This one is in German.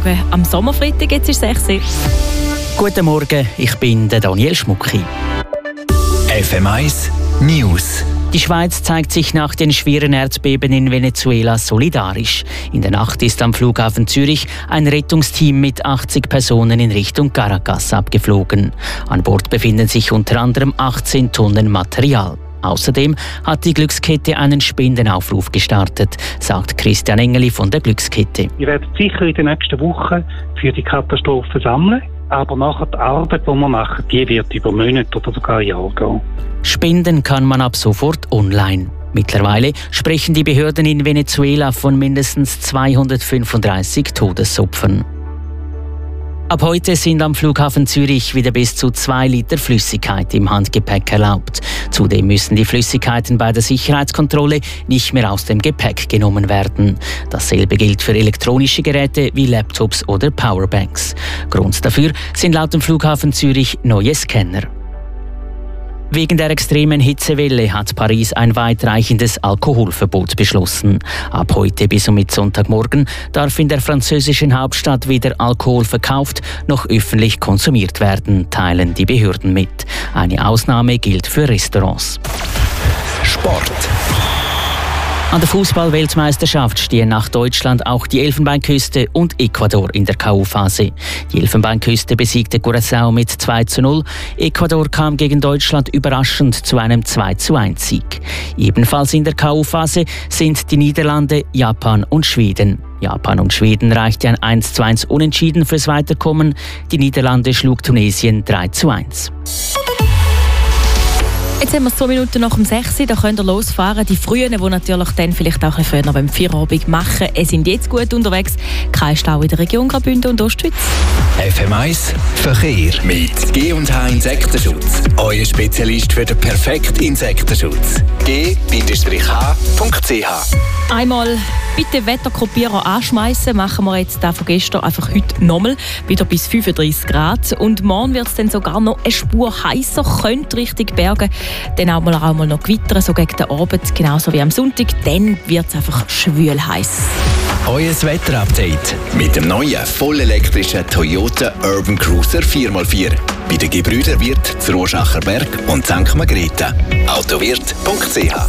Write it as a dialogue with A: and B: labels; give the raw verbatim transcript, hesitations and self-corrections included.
A: Am Sommerfreitag, jetzt ist es sechs Uhr.
B: Guten Morgen, ich bin der Daniel Schmucki.
C: F M eins News.
B: Die Schweiz zeigt sich nach den schweren Erdbeben in Venezuela solidarisch. In der Nacht ist am Flughafen Zürich ein Rettungsteam mit achtzig Personen in Richtung Caracas abgeflogen. An Bord befinden sich unter anderem achtzehn Tonnen Material. Außerdem hat die Glückskette einen Spendenaufruf gestartet, sagt Christian Engeli von der Glückskette.
D: Wir werden sicher in den nächsten Wochen für die Katastrophe sammeln. Aber nachher die Arbeit, die wir machen, die wird über Monate oder sogar Jahre gehen.
B: Spenden kann man ab sofort online. Mittlerweile sprechen die Behörden in Venezuela von mindestens zweihundertfünfunddreißig Todesopfern. Ab heute sind am Flughafen Zürich wieder bis zu zwei Liter Flüssigkeit im Handgepäck erlaubt. Zudem müssen die Flüssigkeiten bei der Sicherheitskontrolle nicht mehr aus dem Gepäck genommen werden. Dasselbe gilt für elektronische Geräte wie Laptops oder Powerbanks. Grund dafür sind laut dem Flughafen Zürich neue Scanner. Wegen der extremen Hitzewelle hat Paris ein weitreichendes Alkoholverbot beschlossen. Ab heute bis um Sonntagmorgen darf in der französischen Hauptstadt weder Alkohol verkauft noch öffentlich konsumiert werden, teilen die Behörden mit. Eine Ausnahme gilt für Restaurants.
C: Sport.
B: An der Fußball-Weltmeisterschaft stehen nach Deutschland auch die Elfenbeinküste und Ecuador in der K O-Phase. Die Elfenbeinküste besiegte Curaçao mit zwei zu null. Ecuador kam gegen Deutschland überraschend zu einem zwei zu eins Sieg. Ebenfalls in der K O-Phase sind die Niederlande, Japan und Schweden. Japan und Schweden reichte ein eins zu eins Unentschieden fürs Weiterkommen. Die Niederlande schlug Tunesien drei zu eins.
A: Jetzt haben wir zwei Minuten nach dem sechs Uhr, da könnt ihr losfahren. Die Frühen, die natürlich dann vielleicht auch ein bisschen früher beim Feierabend machen, sind jetzt gut unterwegs. Kein Stau in der Region Graubünden und Ostschweiz.
C: F M eins Verkehr mit G und H Insektenschutz. Euer Spezialist für den perfekten Insektenschutz. G H Punkt C H.
A: Einmal bitte Wetterkopierer anschmeißen. Machen wir jetzt da von gestern einfach heute nochmal. Wieder bis fünfunddreißig Grad. Und morgen wird es dann sogar noch eine Spur heißer. Könnte Richtung Berge dann auch mal, auch mal noch gewittern, so gegen den Abend, genauso wie am Sonntag. Dann wird es einfach schwül heiß.
C: Euer Wetterupdate mit dem neuen vollelektrischen Toyota Urban Cruiser vier mal vier. Bei den Gebrüder Wirth, Rorschacher Berg und Sankt Margrethe. autowirt Punkt C H.